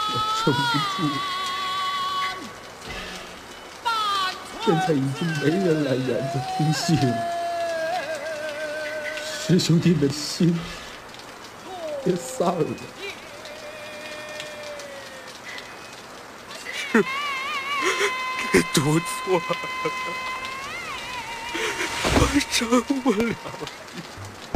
我撑不住了。现在已经没人来园子听戏了，师兄弟们心也散了。 是给读错了，我饶不了你。